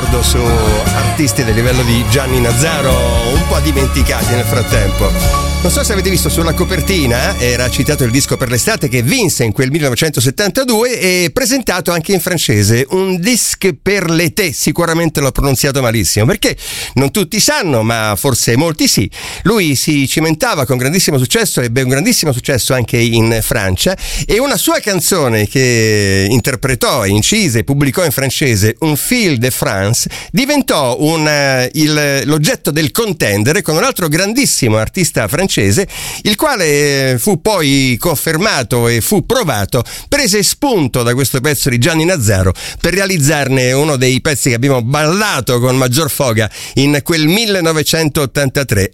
ricordo su artisti del livello di Gianni Nazzaro, un po' dimenticati nel frattempo. Non so se avete visto sulla copertina, era citato il disco per l'estate che vinse in quel 1972 e presentato anche in francese, un disque per l'été, sicuramente l'ho pronunziato malissimo, perché non tutti sanno, ma forse molti sì, lui si cimentava con grandissimo successo, ebbe un grandissimo successo anche in Francia, e una sua canzone che interpretò, incise e pubblicò in francese, Un fil de France, diventò l'oggetto del contendere con un altro grandissimo artista francese, il quale fu poi confermato e fu provato, prese spunto da questo pezzo di Gianni Nazzaro per realizzarne uno dei pezzi che abbiamo ballato con maggior foga in quel 1983,